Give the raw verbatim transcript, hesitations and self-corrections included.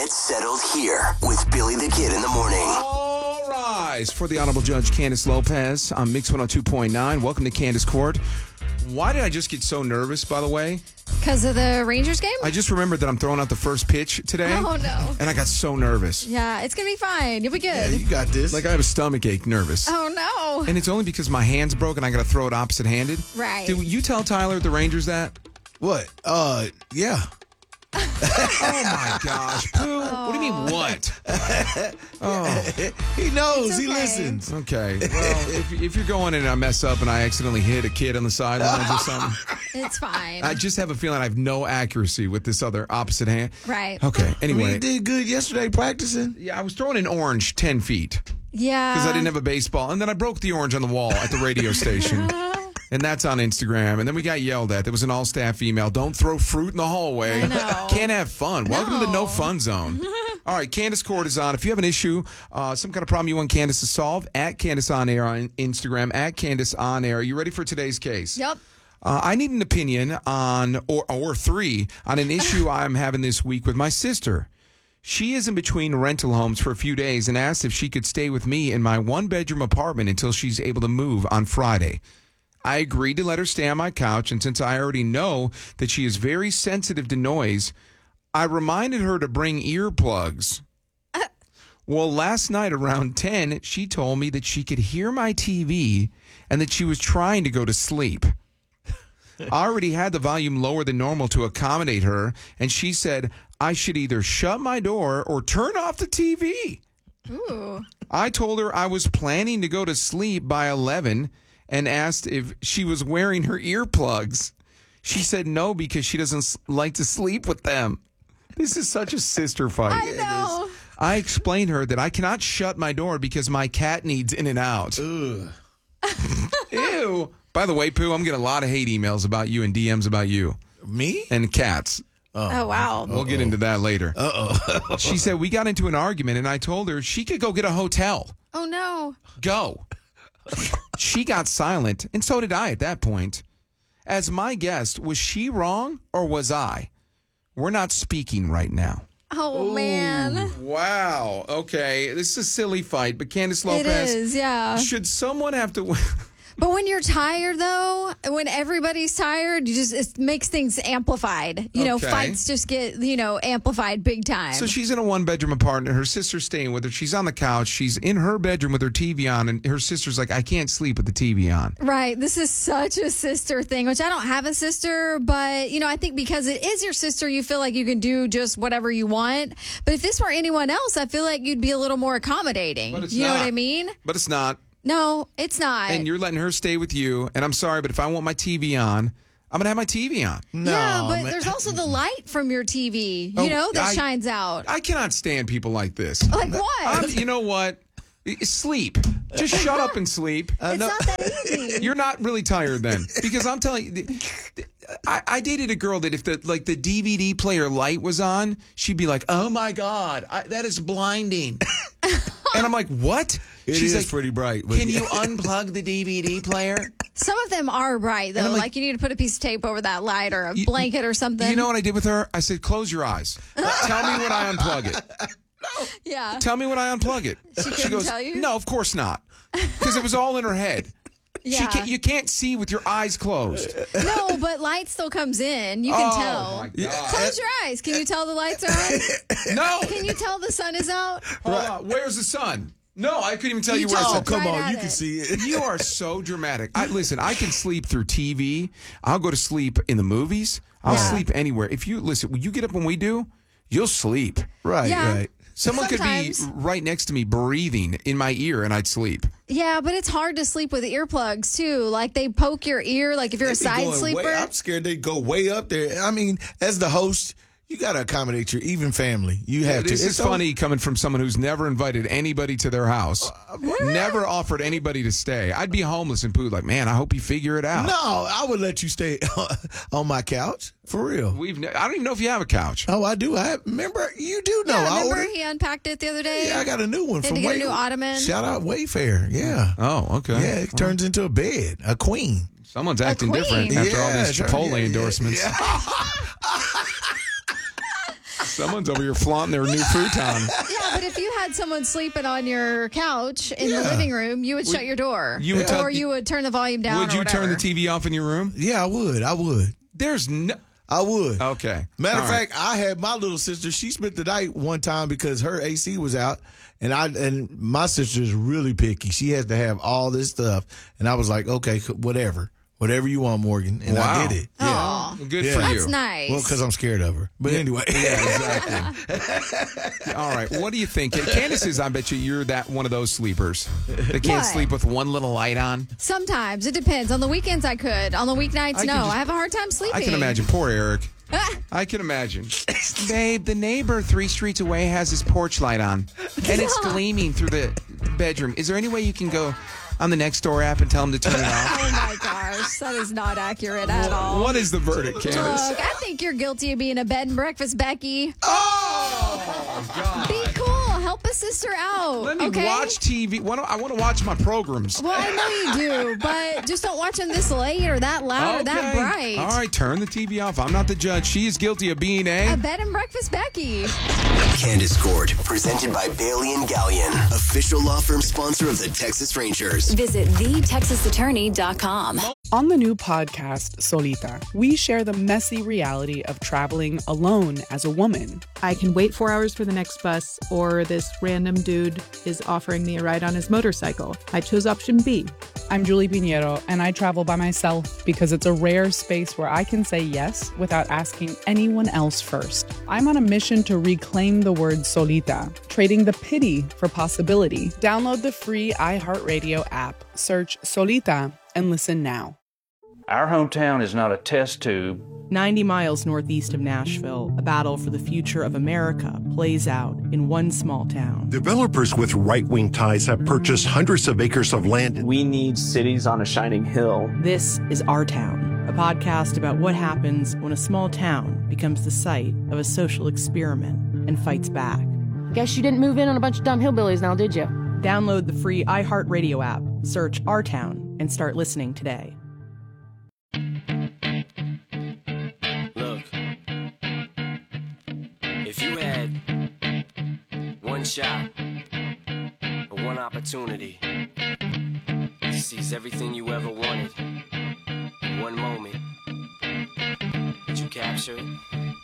Get settled here with Billy the Kid in the morning. All rise for the Honorable Judge Candace Lopez on Mix one oh two point nine. Welcome to Candace Court. Why did I just get so nervous, by the way? Because of the Rangers game? I just remembered that I'm throwing out the first pitch today. Oh, no. And I got so nervous. Yeah, it's going to be fine. You'll be good. Yeah, you got this. Like I have a stomach ache nervous. Oh, no. And it's only because my hand's broken. I got to throw it opposite-handed. Right. Did you tell Tyler the Rangers that? What? Uh, yeah. Oh, my gosh. Pooh, oh. What do you mean, what? Oh. He knows. It's He okay. listens. Okay. Well, if, if you're going in and I mess up and I accidentally hit a kid on the sidelines or something, It's fine. I just have a feeling I have no accuracy with this other opposite hand. Right. Okay. I mean, Anyway. you did good yesterday practicing. Yeah, I was throwing an orange ten feet Yeah. because I didn't have a baseball. And then I broke the orange on the wall at the radio station. And that's on Instagram. And then we got yelled at. There was an all-staff email. Don't throw fruit in the hallway. I know. Can't have fun. Welcome to the No. no fun zone. All right, Candace Court is on. If you have an issue, uh, some kind of problem you want Candace to solve, at Candace On Air on Instagram, at Candace On Air. You ready for today's case? Yep. Uh, I need an opinion on, or, or three, on an issue I'm having this week with my sister. She is in between rental homes for a few days and asked if she could stay with me in my one-bedroom apartment until she's able to move on Friday. I agreed to let her stay on my couch, and since I already know that she is very sensitive to noise, I reminded her to bring earplugs. Well, last night around ten, she told me that she could hear my T V and that she was trying to go to sleep. I already had the volume lower than normal to accommodate her, and she said I should either shut my door or turn off the T V. Ooh. I told her I was planning to go to sleep by eleven and asked if she was wearing her earplugs. She said no because she doesn't s- like to sleep with them. This is such a sister fight. I know. I explained to her that I cannot shut my door because my cat needs in and out. Ugh. Ew. By the way, Pooh, I'm getting a lot of hate emails about you and D Ms about you Me? and cats. Oh, wow. We'll get into that later. Uh-oh. She said we got into an argument, and I told her she could go get a hotel. Oh, no. Go. She got silent, and so did I at that point. As my guest, was she wrong or was I? We're not speaking right now. Oh, man. Wow. Okay. This is a silly fight, but Candace It Lopez, is, yeah. should someone have to... But when you're tired, though, when everybody's tired, you just it makes things amplified. You know, Okay. fights just get, you know, amplified big time. So she's in a one-bedroom apartment. Her sister's staying with her. She's on the couch. She's in her bedroom with her T V on, and her sister's like, I can't sleep with the T V on. Right. This is such a sister thing, which I don't have a sister, but, you know, I think because it is your sister, you feel like you can do just whatever you want. But if this were anyone else, I feel like you'd be a little more accommodating. But it's You know not. what I mean? But it's not. No, it's not. And you're letting her stay with you. And I'm sorry, but if I want my T V on, I'm going to have my T V on. No, yeah, but man. there's also the light from your T V, you Oh, know, that I- shines out. I cannot stand people like this. Like what? I'm- you know what? Sleep. Just shut up and sleep. it's not that easy. You're not really tired then, because I'm telling you, I, I dated a girl that if the like the D V D player light was on, she'd be like, "Oh my god, I, that is blinding," and I'm like, "What?" It She's is like, pretty bright. but "Can yeah. you unplug the D V D player?" Some of them are bright, though. I'm Like, like- you need to put a piece of tape over that light or a You- blanket or something. You know what I did with her? I said, "Close your eyes. Tell me when I unplug it. Yeah. Tell me when I unplug it." She couldn't goes, tell you? "No, of course not," because it was all in her head. She Yeah. can't, you can't see with your eyes closed. No, but light still comes in. You can Oh, tell. my God. Close your eyes. Can you tell the lights are on? No. Can you tell the sun is out? Hold on. Where's the sun? No, I couldn't even tell you, You where told- it's Oh, at. come Right on. at You it. can see it. You are so dramatic. I listen, I can sleep through T V. I'll go to sleep in the movies. I'll Yeah. sleep anywhere. If you listen, when you get up when we do, you'll sleep. Right, Yeah. right. Someone Sometimes. could be right next to me breathing in my ear and I'd sleep. Yeah, but it's hard to sleep with earplugs, too. Like, they poke your ear, like if you're a They be side going sleeper. Way, I'm scared they go way up there. I mean, as the host, you got to accommodate your even family. You have to. This It's is so- funny coming from someone who's never invited anybody to their house, never offered anybody to stay. I'd be homeless and Pooh like, man, I hope you figure it out. No, I would let you stay on my couch. For real. We've. Ne- I don't even know if you have a couch. Oh, I do. I remember. You do know. yeah, I remember ordered- he unpacked it the other day? Yeah, I got a new one Had from to get a Way- new ottoman. Shout out Wayfair. Yeah. Oh, okay. Yeah, it turns into a bed, a queen. Someone's acting queen. different after all Yeah, these sure. Chipotle Yeah, yeah, endorsements. yeah. Someone's over here flaunting their new futon. Yeah, but if you had someone sleeping on your couch in Yeah. the living room, you would, shut your door. you would tell- or you would turn the volume down. Would or you turn whatever. the T V off in your room? Yeah, I would. I would. There's no. I would. Okay. Matter All of right. fact, I had my little sister. She spent the night one time because her A C was out, and I and my sister is really picky. She has to have all this stuff, and I was like, okay, whatever, whatever you want, Morgan, and Wow. I did it. Yeah. Aw. Good Yeah. for That's you. nice. Well, because I'm scared of her. But anyway, Yeah, exactly. All right. What do you think? Candace is, I bet you you're that one of those sleepers that can't What? sleep with one little light on. Sometimes it depends. On the weekends, I could. On the weeknights, I can no. just- I have a hard time sleeping. I can imagine. Poor Eric. I can imagine. Babe, the neighbor three streets away has his porch light on, and it's gleaming through the bedroom. Is there any way you can go on the Nextdoor app and tell him to turn it off? Oh my gosh, that is not accurate at all. What is the verdict, Candace? Look, I think you're guilty of being a bed and breakfast, Becky. Oh, God. Be cool. Help a sister out. Let me okay? watch T V. Why don't, I want to watch my programs. Well, I know you do, but just don't watch them this late or that loud or that Okay. bright. All right, turn the T V off. I'm not the judge. She is guilty of being a. A bed and breakfast, Becky. Candace Court, presented by Bailey and Gallion, official law firm sponsor of the Texas Rangers. Visit the texas attorney dot com. On the new podcast, Solita, we share the messy reality of traveling alone as a woman. I can wait four hours for the next bus, or this random dude is offering me a ride on his motorcycle. I chose option B. I'm Julie Pinheiro, and I travel by myself because it's a rare space where I can say yes without asking anyone else first. I'm on a mission to reclaim the word solita, trading the pity for possibility. Download the free iHeartRadio app, search Solita, and listen now. Our hometown is not a test tube. ninety miles northeast of Nashville, a battle for the future of America plays out in one small town. Developers with right-wing ties have purchased hundreds of acres of land. We need cities on a shining hill. This is Our Town, a podcast about what happens when a small town becomes the site of a social experiment and fights back. Guess you didn't move in on a bunch of dumb hillbillies now, did you? Download the free iHeartRadio app, search Our Town, and start listening today. Look, if you had one shot or one opportunity to seize everything you ever wanted in one moment, would you capture it?